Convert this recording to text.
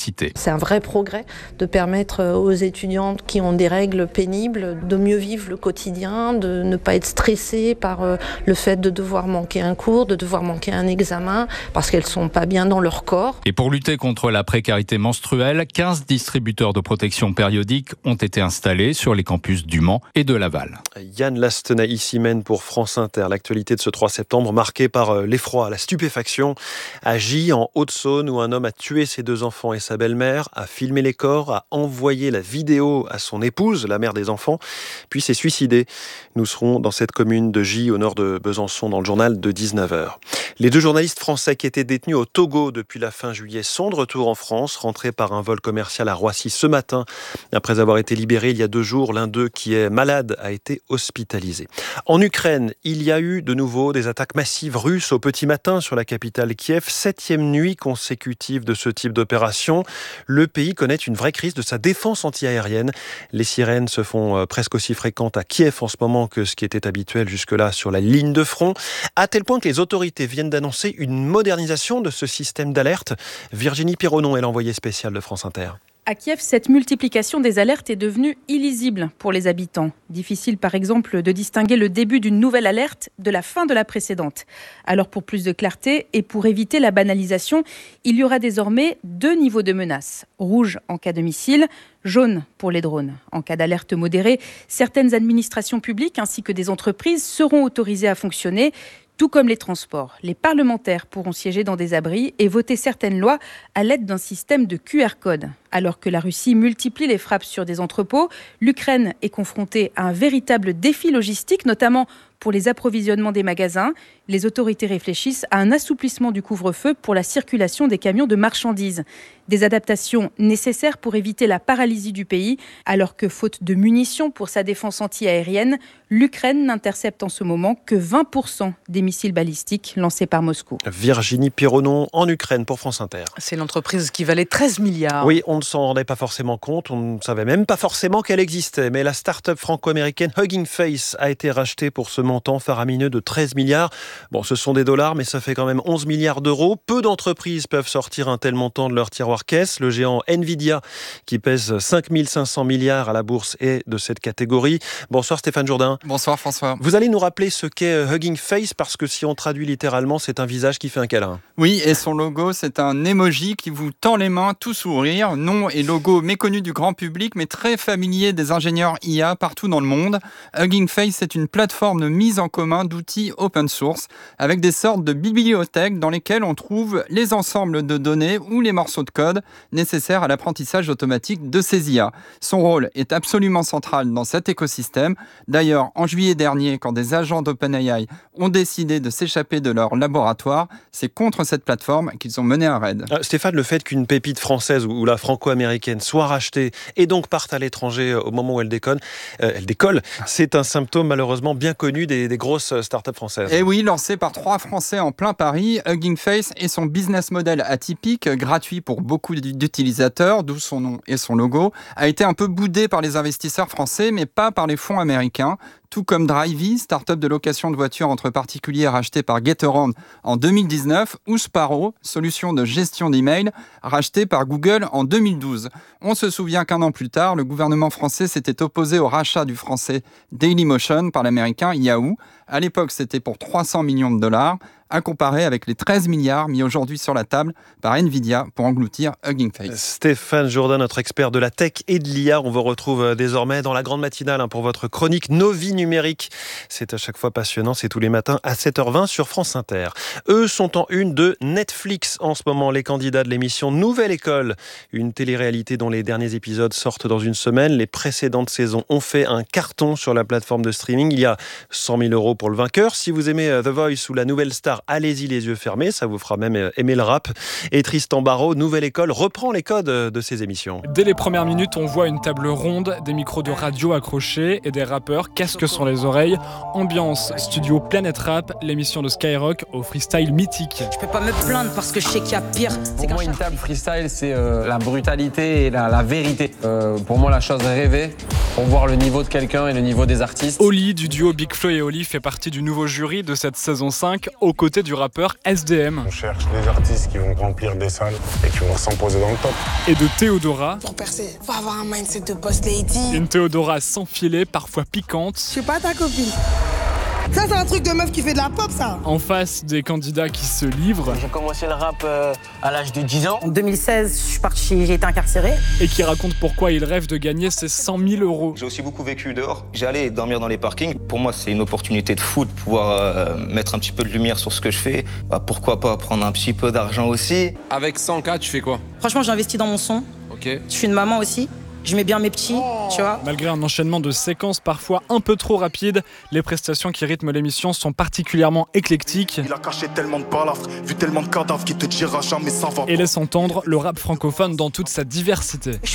l'électricité. C'est un vrai progrès de permettre aux étudiantes qui ont des règles pénibles de mieux vivre le quotidien, de ne pas être stressées par le fait de devoir manquer un cours, de devoir manquer un examen, parce qu'elles ne sont pas bien dans leur corps. Et pour lutter contre la précarité menstruelle, 15 distributeurs de protection périodique ont été installés sur les campus du Mans et de Laval. Yann Lastenaï-Simène pour France Inter. L'actualité de ce 3 septembre marquée par l'effroi, la stupéfaction. À Gy, en Haute-Saône, où un homme a tué ses 2 enfants et sa belle-mère, a filmé les corps, a envoyé la vidéo à son épouse, la mère des enfants, puis s'est suicidé. Nous serons dans cette commune de Gy, au nord de Besançon, dans le journal de 19h. Les 2 journalistes français qui étaient détenus au Togo depuis la fin juillet sont de retour en France, rentrés par un vol commercial à Roissy ce matin. Après avoir été libérés il y a 2 jours, l'un d'eux qui est malade a été hospitalisé. En Ukraine, il y a eu de nouveau des attaques massives russes au petit matin sur la capitale Kiev. 7e nuit consécutive de ce type d'opération. Le pays connaît une vraie crise de sa défense antiaérienne. Les sirènes se font presque aussi fréquentes à Kiev en ce moment que ce qui était habituel jusque-là sur la ligne de front, à tel point que les autorités viennent d'annoncer une modernisation de ce système d'alerte. Virginie Pironon est l'envoyée spéciale de France Inter. À Kiev, cette multiplication des alertes est devenue illisible pour les habitants. Difficile par exemple de distinguer le début d'une nouvelle alerte de la fin de la précédente. Alors pour plus de clarté et pour éviter la banalisation, il y aura désormais 2 niveaux de menace. Rouge en cas de missile, jaune pour les drones. En cas d'alerte modérée, certaines administrations publiques ainsi que des entreprises seront autorisées à fonctionner. Tout comme les transports, les parlementaires pourront siéger dans des abris et voter certaines lois à l'aide d'un système de QR code. Alors que la Russie multiplie les frappes sur des entrepôts, l'Ukraine est confrontée à un véritable défi logistique, notamment pour les approvisionnements des magasins. Les autorités réfléchissent à un assouplissement du couvre-feu pour la circulation des camions de marchandises. Des adaptations nécessaires pour éviter la paralysie du pays, alors que faute de munitions pour sa défense anti-aérienne, l'Ukraine n'intercepte en ce moment que 20% des missiles balistiques lancés par Moscou. Virginie Pironon en Ukraine pour France Inter. C'est l'entreprise qui valait 13 milliards. Oui, on ne s'en rendait pas forcément compte, on ne savait même pas forcément qu'elle existait. Mais la start-up franco-américaine Hugging Face a été rachetée pour ce montant faramineux de 13 milliards. Bon, ce sont des dollars, mais ça fait quand même 11 milliards d'euros. Peu d'entreprises peuvent sortir un tel montant de leur tiroir-caisse. Le géant Nvidia, qui pèse 5 500 milliards à la bourse, est de cette catégorie. Bonsoir Stéphane Jourdain. Bonsoir François. Vous allez nous rappeler ce qu'est Hugging Face, parce que si on traduit littéralement, c'est un visage qui fait un câlin. Oui, et son logo, c'est un emoji qui vous tend les mains, tout sourire. Nom et logo méconnu du grand public, mais très familier des ingénieurs IA partout dans le monde. Hugging Face, c'est une plateforme de mise en commun d'outils open source, avec des sortes de bibliothèques dans lesquelles on trouve les ensembles de données ou les morceaux de code nécessaires à l'apprentissage automatique de ces IA. Son rôle est absolument central dans cet écosystème. D'ailleurs, en juillet dernier, quand des agents d'OpenAI ont décidé de s'échapper de leur laboratoire, c'est contre cette plateforme qu'ils ont mené un raid. Stéphane, le fait qu'une pépite française ou la franco-américaine soit rachetée et donc parte à l'étranger au moment où elle décolle, c'est un symptôme malheureusement bien connu des grosses startups françaises. Et oui, lancé par 3 Français en plein Paris, Hugging Face et son business model atypique, gratuit pour beaucoup d'utilisateurs, d'où son nom et son logo, a été un peu boudé par les investisseurs français, mais pas par les fonds américains. Tout comme Drivey, start-up de location de voitures entre particuliers rachetée par Getaround en 2019, ou Sparrow, solution de gestion d'email, rachetée par Google en 2012. On se souvient qu'un an plus tard, le gouvernement français s'était opposé au rachat du français Dailymotion par l'américain Yahoo. À l'époque, c'était pour 300 millions de dollars, à comparer avec les 13 milliards mis aujourd'hui sur la table par Nvidia pour engloutir Hugging Face. Stéphane Jourdain, notre expert de la tech et de l'IA, on vous retrouve désormais dans la grande matinale pour votre chronique Nos vies numériques. C'est à chaque fois passionnant, c'est tous les matins à 7h20 sur France Inter. Eux sont en une de Netflix en ce moment, les candidats de l'émission Nouvelle École, une télé-réalité dont les derniers épisodes sortent dans une semaine. Les précédentes saisons ont fait un carton sur la plateforme de streaming. Il y a 100 000 € pour le vainqueur. Si vous aimez The Voice ou La Nouvelle Star, allez-y les yeux fermés, ça vous fera même aimer le rap. Et Tristan Barraud, Nouvelle École, reprend les codes de ses émissions. Dès les premières minutes, on voit une table ronde, des micros de radio accrochés et des rappeurs casques sur les oreilles. Ambiance studio Planète Rap, l'émission de Skyrock au freestyle mythique. Je peux pas me plaindre parce que je sais qu'il y a pire. Pour moi, une table freestyle, c'est la brutalité et la vérité. Pour moi, la chose rêvée, pour voir le niveau de quelqu'un et le niveau des artistes. Oli du duo Big Flo et Oli fait partie du nouveau jury de cette saison 5 aux côtés du rappeur SDM. On cherche des artistes qui vont remplir des salles et qui vont s'imposer dans le top. Et de Théodora. Pour percer, faut avoir un mindset de boss lady. Une Théodora sans filet, parfois piquante. Je suis pas ta copine. Ça, c'est un truc de meuf qui fait de la pop, ça. En face des candidats qui se livrent. J'ai commencé le rap à l'âge de 10 ans. En 2016, j'ai été incarcéré. Et qui racontent pourquoi ils rêvent de gagner ces 100 000 €. J'ai aussi beaucoup vécu dehors. J'allais dormir dans les parkings. Pour moi, c'est une opportunité de fou de pouvoir mettre un petit peu de lumière sur ce que je fais. Pourquoi pas prendre un petit peu d'argent aussi. Avec 100K, tu fais quoi? Franchement, j'ai investi dans mon son. Ok. Je suis une maman aussi. Je mets bien mes petits, tu vois. Malgré un enchaînement de séquences parfois un peu trop rapides, les prestations qui rythment l'émission sont particulièrement éclectiques. Il a caché tellement de balafres, vu tellement de cadavres qui te dira jamais ça va. Et laisse entendre le rap francophone dans toute sa diversité. Je